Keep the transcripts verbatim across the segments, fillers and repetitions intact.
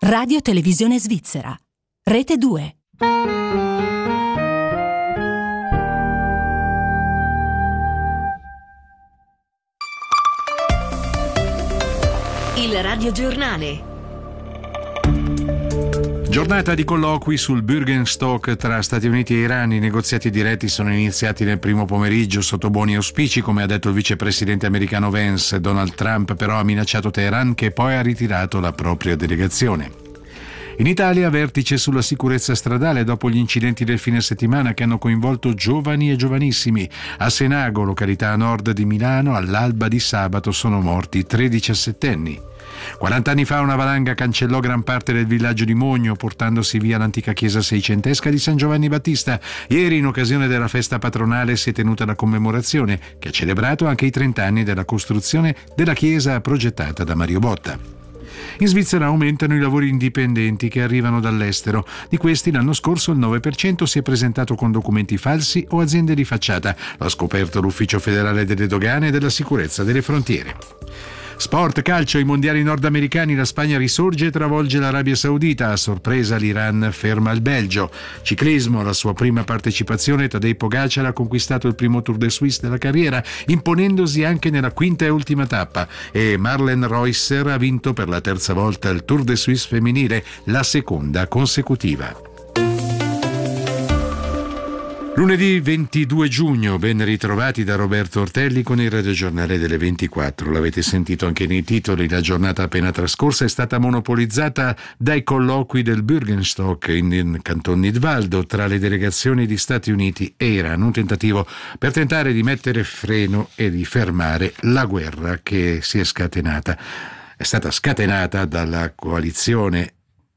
Radio Televisione Svizzera. Rete due. Il radiogiornale. Giornata di colloqui sul Bürgenstock tra Stati Uniti e Iran. I negoziati diretti sono iniziati nel primo pomeriggio sotto buoni auspici, come ha detto il vicepresidente americano Vance. Donald Trump però ha minacciato Teheran, che poi ha ritirato la propria delegazione. In Italia, vertice sulla sicurezza stradale dopo gli incidenti del fine settimana che hanno coinvolto giovani e giovanissimi. A Senago, località a nord di Milano, all'alba di sabato sono morti tre diciassettenni. quaranta anni fa una valanga cancellò gran parte del villaggio di Mogno, portandosi via l'antica chiesa seicentesca di San Giovanni Battista. Ieri, in occasione della festa patronale, si è tenuta la commemorazione, che ha celebrato anche i trenta anni della costruzione della chiesa progettata da Mario Botta. In Svizzera aumentano i lavori indipendenti che arrivano dall'estero. Di questi l'anno scorso il nove per cento si è presentato con documenti falsi o aziende di facciata. Lo ha scoperto l'Ufficio federale delle dogane e della sicurezza delle frontiere. Sport, calcio, i mondiali nordamericani, la Spagna risorge e travolge l'Arabia Saudita, a sorpresa l'Iran ferma il Belgio. Ciclismo, alla sua prima partecipazione Tadej Pogacar ha conquistato il primo Tour de Suisse della carriera, imponendosi anche nella quinta e ultima tappa, e Marlen Reusser ha vinto per la terza volta il Tour de Suisse femminile, la seconda consecutiva. Lunedì ventidue giugno, ben ritrovati da Roberto Ortelli con il radiogiornale delle ventiquattro. L'avete sentito anche nei titoli, la giornata appena trascorsa è stata monopolizzata dai colloqui del Bürgenstock in, in Canton Nidwaldo tra le delegazioni di Stati Uniti e Iran, un tentativo per tentare di mettere freno e di fermare la guerra che si è scatenata. È stata scatenata dalla coalizione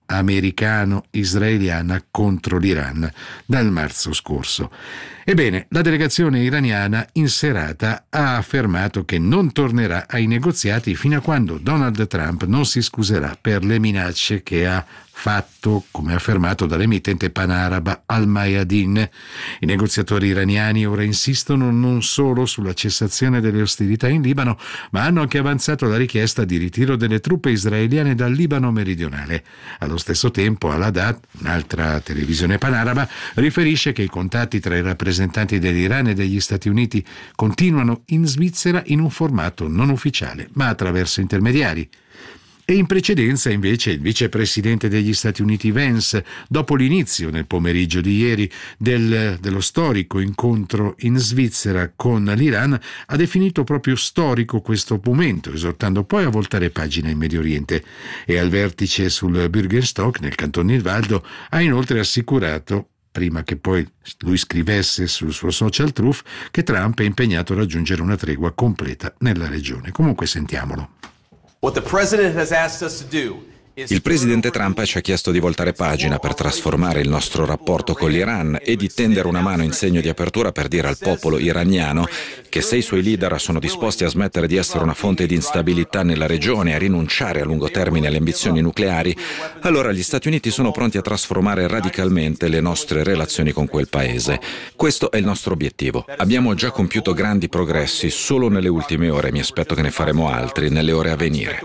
americano-israeliana contro l'Iran dal marzo scorso. Ebbene, la delegazione iraniana in serata ha affermato che non tornerà ai negoziati fino a quando Donald Trump non si scuserà per le minacce che ha fatto, come affermato dall'emittente panaraba Al Mayadeen. I negoziatori iraniani ora insistono non solo sulla cessazione delle ostilità in Libano, ma hanno anche avanzato la richiesta di ritiro delle truppe israeliane dal Libano meridionale. Allo stesso tempo, Al-Haddad, un'altra televisione panaraba, riferisce che i contatti tra i rappresentanti dell'Iran e degli Stati Uniti continuano in Svizzera in un formato non ufficiale, ma attraverso intermediari. E in precedenza, invece, il vicepresidente degli Stati Uniti Vance, dopo l'inizio nel pomeriggio di ieri del, dello storico incontro in Svizzera con l'Iran, ha definito proprio storico questo momento, esortando poi a voltare pagina in Medio Oriente. E al vertice sul Bürgenstock, nel Canton Nidwaldo, ha inoltre assicurato, prima che poi lui scrivesse sul suo social truth, che Trump è impegnato a raggiungere una tregua completa nella regione. Comunque sentiamolo. What the president has asked us to do Il presidente Trump ci ha chiesto di voltare pagina per trasformare il nostro rapporto con l'Iran e di tendere una mano in segno di apertura per dire al popolo iraniano che se i suoi leader sono disposti a smettere di essere una fonte di instabilità nella regione e a rinunciare a lungo termine alle ambizioni nucleari, allora gli Stati Uniti sono pronti a trasformare radicalmente le nostre relazioni con quel paese. Questo è il nostro obiettivo. Abbiamo già compiuto grandi progressi solo nelle ultime ore, mi aspetto che ne faremo altri nelle ore a venire.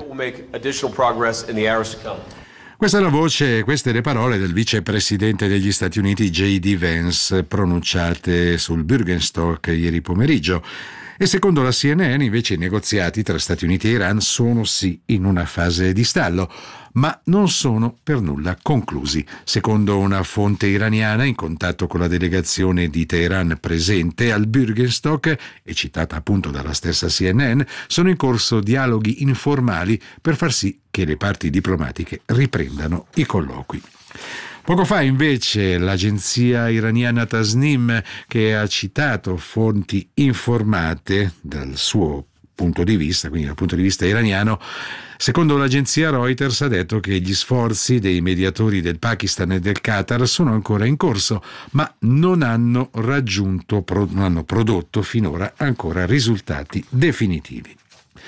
Questa è la voce, queste le parole del vicepresidente degli Stati Uniti J D Vance pronunciate sul Bürgenstock ieri pomeriggio. E secondo la C N N invece i negoziati tra Stati Uniti e Iran sono sì in una fase di stallo, ma non sono per nulla conclusi. Secondo una fonte iraniana in contatto con la delegazione di Teheran presente al Bürgenstock, e citata appunto dalla stessa C N N, sono in corso dialoghi informali per far sì che le parti diplomatiche riprendano i colloqui. Poco fa invece l'agenzia iraniana Tasnim, che ha citato fonti informate dal suo punto di vista, quindi dal punto di vista iraniano, secondo l'agenzia Reuters ha detto che gli sforzi dei mediatori del Pakistan e del Qatar sono ancora in corso, ma non hanno raggiunto, non hanno prodotto finora ancora risultati definitivi.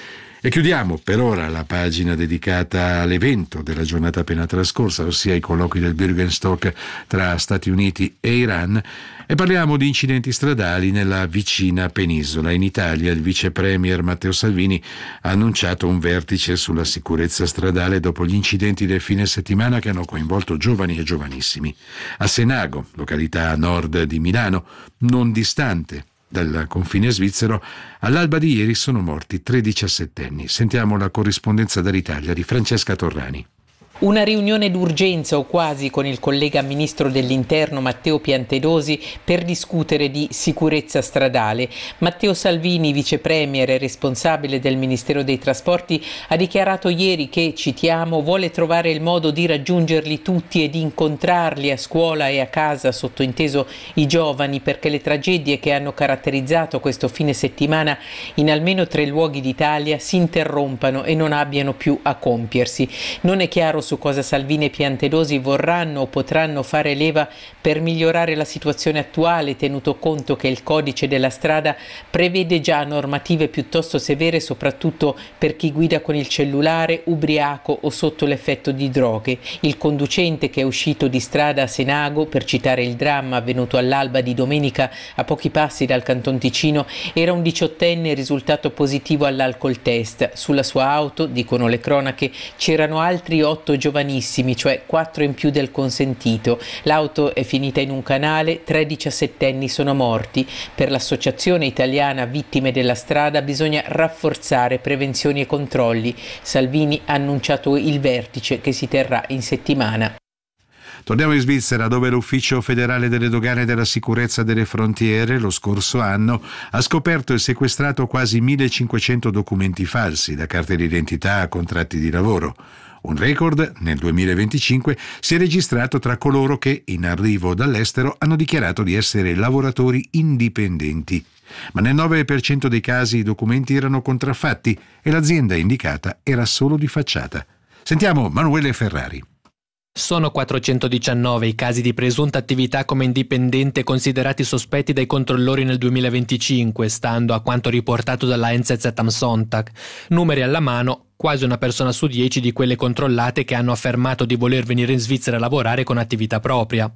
E chiudiamo per ora la pagina dedicata all'evento della giornata appena trascorsa, ossia i colloqui del Bürgenstock tra Stati Uniti e Iran, e parliamo di incidenti stradali nella vicina penisola. In Italia il vice premier Matteo Salvini ha annunciato un vertice sulla sicurezza stradale dopo gli incidenti del fine settimana che hanno coinvolto giovani e giovanissimi. A Senago, località a nord di Milano, non distante dal confine svizzero, all'alba di ieri sono morti tre diciassettenni. Sentiamo la corrispondenza dall'Italia di Francesca Torrani. Una riunione d'urgenza o quasi con il collega ministro dell'Interno Matteo Piantedosi per discutere di sicurezza stradale. Matteo Salvini, vice premier e responsabile del Ministero dei Trasporti, ha dichiarato ieri che, citiamo, vuole trovare il modo di raggiungerli tutti e di incontrarli a scuola e a casa, sottointeso i giovani, perché le tragedie che hanno caratterizzato questo fine settimana in almeno tre luoghi d'Italia si interrompano e non abbiano più a compiersi. Non è chiaro su cosa Salvini e Piantedosi vorranno o potranno fare leva per migliorare la situazione attuale, tenuto conto che il codice della strada prevede già normative piuttosto severe, soprattutto per chi guida con il cellulare, ubriaco o sotto l'effetto di droghe. Il conducente che è uscito di strada a Senago, per citare il dramma avvenuto all'alba di domenica a pochi passi dal Canton Ticino, era un diciottenne risultato positivo all'alcol test. Sulla sua auto, dicono le cronache, c'erano altri otto giovanissimi, cioè quattro in più del consentito. L'auto è finita in un canale, tre diciassettenni sono morti. Per l'Associazione Italiana Vittime della Strada bisogna rafforzare prevenzioni e controlli. Salvini ha annunciato il vertice che si terrà in settimana. Torniamo in Svizzera, dove l'Ufficio federale delle dogane e della sicurezza delle frontiere lo scorso anno ha scoperto e sequestrato quasi millecinquecento documenti falsi, da carte d'identità a contratti di lavoro. Un record nel duemilaventicinque si è registrato tra coloro che, in arrivo dall'estero, hanno dichiarato di essere lavoratori indipendenti. Ma nel nove per cento dei casi i documenti erano contraffatti e l'azienda indicata era solo di facciata. Sentiamo Manuele Ferrari. Sono quattrocentodiciannove i casi di presunta attività come indipendente considerati sospetti dai controllori nel duemilaventicinque, stando a quanto riportato dalla N Z Z am Sonntag. Numeri alla mano, quasi una persona su dieci di quelle controllate che hanno affermato di voler venire in Svizzera a lavorare con attività propria.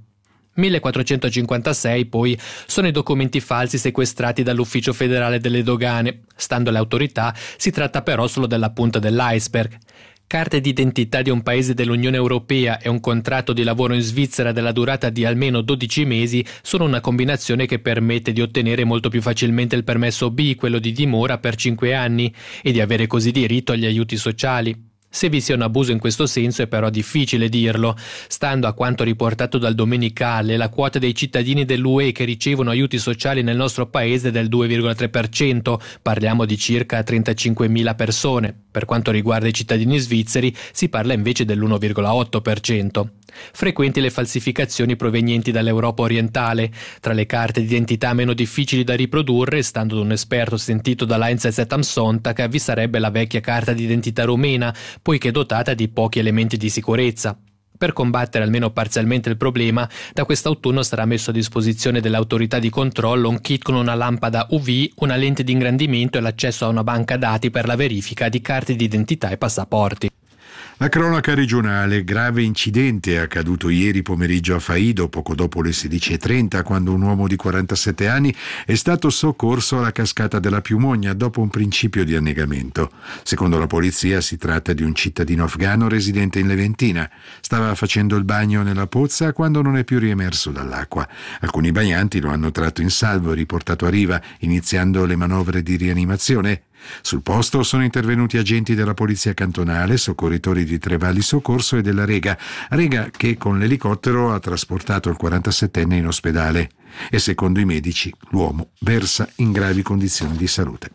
millequattrocentocinquantasei poi sono i documenti falsi sequestrati dall'Ufficio federale delle dogane. Stando alle autorità si tratta però solo della punta dell'iceberg. Carte d'identità di un paese dell'Unione Europea e un contratto di lavoro in Svizzera della durata di almeno dodici mesi sono una combinazione che permette di ottenere molto più facilmente il permesso B, quello di dimora, per cinque anni, e di avere così diritto agli aiuti sociali. Se vi sia un abuso in questo senso è però difficile dirlo. Stando a quanto riportato dal Domenicale, la quota dei cittadini dell'U E che ricevono aiuti sociali nel nostro paese è del due virgola tre per cento, parliamo di circa trentacinquemila persone. Per quanto riguarda i cittadini svizzeri si parla invece dell'uno virgola otto per cento. Frequenti le falsificazioni provenienti dall'Europa orientale. Tra le carte d'identità meno difficili da riprodurre, stando ad un esperto sentito dalla N Z Z am Sonntag, vi sarebbe la vecchia carta d'identità rumena, poiché dotata di pochi elementi di sicurezza. Per combattere almeno parzialmente il problema, da quest'autunno sarà messo a disposizione dell'autorità di controllo un kit con una lampada U V, una lente di ingrandimento e l'accesso a una banca dati per la verifica di carte d'identità e passaporti. La cronaca regionale: grave incidente è accaduto ieri pomeriggio a Faido, poco dopo le sedici e trenta, quando un uomo di quarantasette anni è stato soccorso alla cascata della Piumogna dopo un principio di annegamento. Secondo la polizia si tratta di un cittadino afghano residente in Leventina. Stava facendo il bagno nella pozza quando non è più riemerso dall'acqua. Alcuni bagnanti lo hanno tratto in salvo e riportato a riva, iniziando le manovre di rianimazione. Sul posto sono intervenuti agenti della polizia cantonale, soccorritori di Trevalli Soccorso e della Rega, Rega che con l'elicottero ha trasportato il quarantasettenne in ospedale e secondo i medici l'uomo versa in gravi condizioni di salute.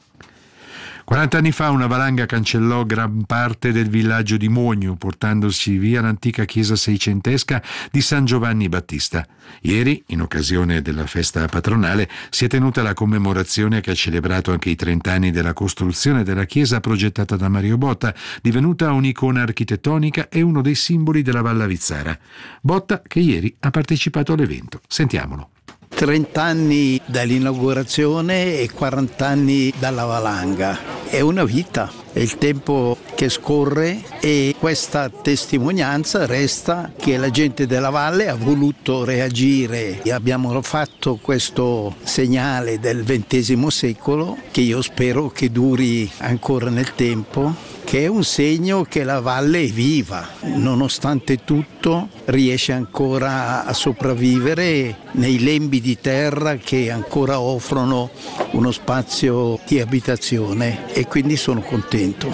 quaranta anni fa una valanga cancellò gran parte del villaggio di Mogno, portandosi via l'antica chiesa seicentesca di San Giovanni Battista. Ieri, in occasione della festa patronale, si è tenuta la commemorazione che ha celebrato anche i trent'anni della costruzione della chiesa progettata da Mario Botta, divenuta un'icona architettonica e uno dei simboli della Val Avizzara. Botta che ieri ha partecipato all'evento. Sentiamolo. trenta anni dall'inaugurazione e quaranta anni dalla valanga. È una vita, è il tempo che scorre e questa testimonianza resta che la gente della valle ha voluto reagire. Abbiamo fatto questo segnale del ventesimo secolo che io spero che duri ancora nel tempo, che è un segno che la valle è viva, nonostante tutto riesce ancora a sopravvivere nei lembi di terra che ancora offrono uno spazio di abitazione e quindi sono contento.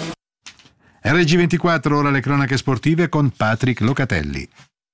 R G ventiquattro, ora le cronache sportive con Patrick Locatelli.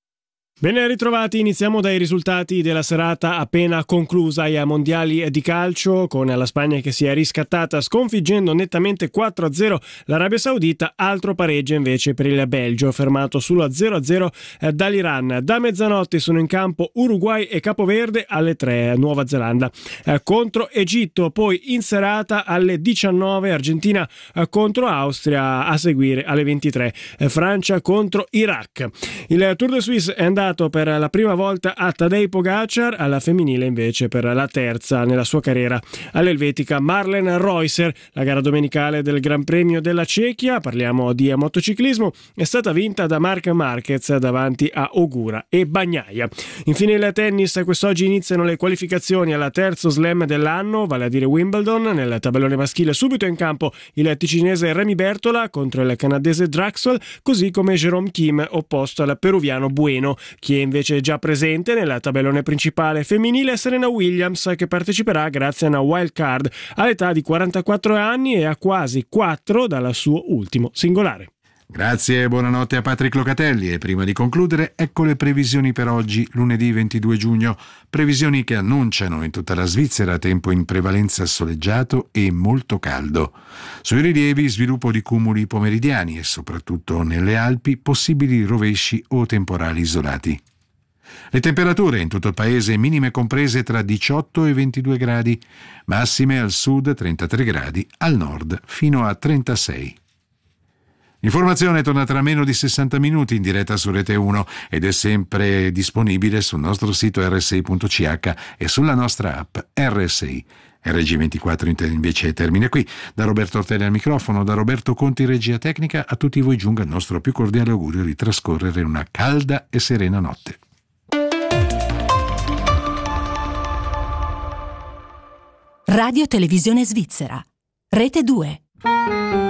Ben ritrovati, iniziamo dai risultati della serata appena conclusa ai mondiali di calcio, con la Spagna che si è riscattata sconfiggendo nettamente quattro a zero l'Arabia Saudita, altro pareggio invece per il Belgio fermato sullo zero a zero dall'Iran. Da mezzanotte sono in campo Uruguay e Capoverde, alle tre Nuova Zelanda contro Egitto, poi in serata alle diciannove Argentina contro Austria, a seguire alle ventitré Francia contro Iraq. Il Tour de Suisse è andato per la prima volta a Tadej Pogacar, alla femminile invece per la terza nella sua carriera all'elvetica Marlen Reusser. La gara domenicale del Gran Premio della Cechia, parliamo di motociclismo, è stata vinta da Marc Marquez davanti a Ogura e Bagnaia. Infine il tennis, quest'oggi iniziano le qualificazioni al terzo slam dell'anno, vale a dire Wimbledon. Nel tabellone maschile subito in campo il ticinese Remy Bertola contro il canadese Draxel, così come Jerome Kim opposto al peruviano Bueno. Chi è invece già presente nel tabellone principale femminile è Serena Williams, che parteciperà grazie a una wild card all'età di quarantaquattro anni e a quasi quattro dal suo ultimo singolare. Grazie e buonanotte a Patrick Locatelli. E prima di concludere, ecco le previsioni per oggi, lunedì ventidue giugno. Previsioni che annunciano in tutta la Svizzera tempo in prevalenza soleggiato e molto caldo. Sui rilievi sviluppo di cumuli pomeridiani e soprattutto nelle Alpi possibili rovesci o temporali isolati. Le temperature in tutto il paese minime comprese tra diciotto e ventidue gradi, massime al sud trentatré gradi, al nord fino a trentasei. L'informazione torna tra meno di sessanta minuti in diretta su Rete uno ed è sempre disponibile sul nostro sito erre esse i punto ci acca e sulla nostra app R S I. R G ventiquattro invece termina qui. Da Roberto Ortelli al microfono, da Roberto Conti regia tecnica, a tutti voi giunga il nostro più cordiale augurio di trascorrere una calda e serena notte. Radio Televisione Svizzera, Rete due.